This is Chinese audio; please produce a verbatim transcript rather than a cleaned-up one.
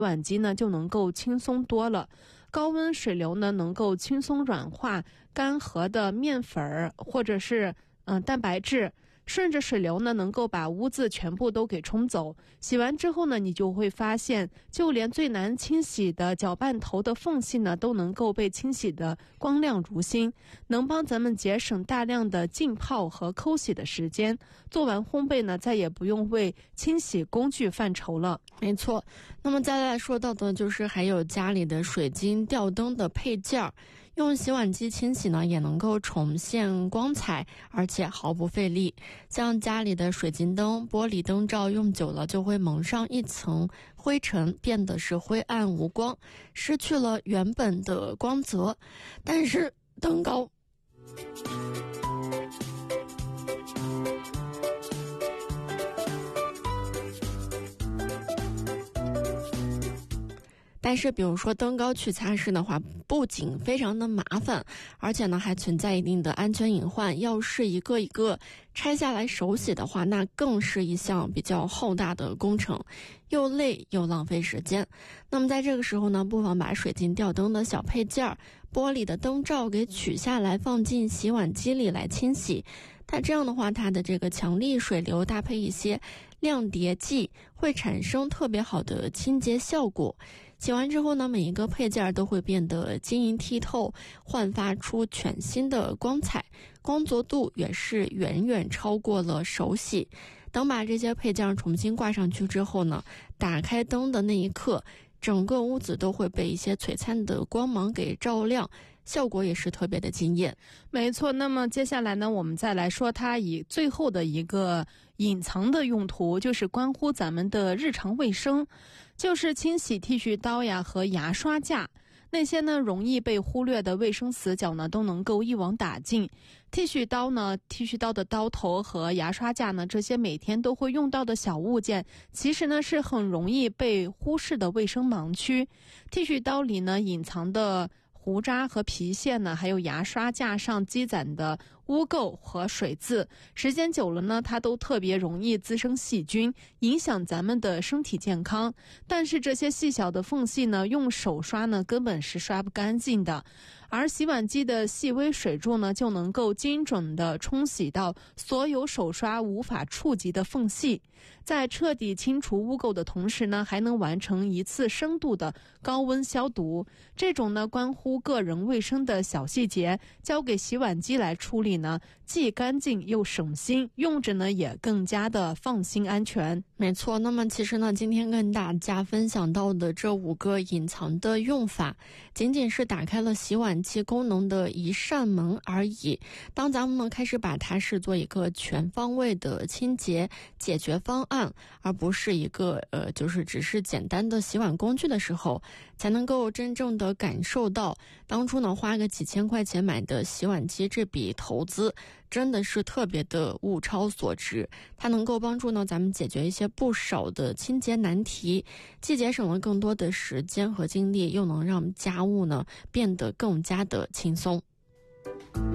碗机呢就能够轻松多了。高温水流呢能够轻松软化干涸的面粉或者是嗯、呃、蛋白质，顺着水流呢能够把污渍全部都给冲走。洗完之后呢，你就会发现就连最难清洗的搅拌头的缝隙呢都能够被清洗得光亮如新，能帮咱们节省大量的浸泡和抠洗的时间。做完烘焙呢再也不用为清洗工具犯愁了。 没错，那么再来说到的就是还有家里的水晶吊灯的配件，用洗碗机清洗呢也能够重现光彩，而且毫不费力。像家里的水晶灯、玻璃灯罩用久了就会蒙上一层灰尘，变得是灰暗无光，失去了原本的光泽。但是灯高但是比如说灯高去擦拭的话，不仅非常的麻烦，而且呢还存在一定的安全隐患。要是一个一个拆下来手洗的话，那更是一项比较浩大的工程，又累又浪费时间。那么在这个时候呢，不妨把水晶吊灯的小配件、玻璃的灯罩给取下来，放进洗碗机里来清洗。它这样的话，它的这个强力水流搭配一些亮碟剂，会产生特别好的清洁效果。洗完之后呢，每一个配件都会变得晶莹剔透，焕发出全新的光彩，光泽度也是远远超过了手洗。等把这些配件重新挂上去之后呢，打开灯的那一刻，整个屋子都会被一些璀璨的光芒给照亮，效果也是特别的惊艳。 没错，那么接下来呢，我们再来说它以最后的一个隐藏的用途，就是关乎咱们的日常卫生，就是清洗剃须刀呀和牙刷架。那些呢容易被忽略的卫生死角呢，都能够一网打尽。剃须刀呢，剃须刀的刀头和牙刷架呢，这些每天都会用到的小物件，其实呢是很容易被忽视的卫生盲区。剃须刀里呢隐藏的胡渣和皮屑呢，还有牙刷架上积攒的污垢和水渍，时间久了呢，它都特别容易滋生细菌，影响咱们的身体健康。但是这些细小的缝隙呢，用手刷呢根本是刷不干净的，而洗碗机的细微水柱呢，就能够精准地冲洗到所有手刷无法触及的缝隙，在彻底清除污垢的同时呢，还能完成一次深度的高温消毒。这种呢关乎个人卫生的小细节，交给洗碗机来处理呢，既干净又省心，用着呢也更加的放心安全。 没错，那么其实呢，今天跟大家分享到的这五个隐藏的用法，仅仅是打开了洗碗机功能的一扇门而已。当咱们呢开始把它视作一个全方位的清洁解决方案，而不是一个呃就是只是简单的洗碗工具的时候，才能够真正的感受到当初呢花个几千块钱买的洗碗机这笔投资真的是特别的物超所值。它能够帮助呢咱们解决一些不少的清洁难题，既节省了更多的时间和精力，又能让家务呢变得更加的轻松。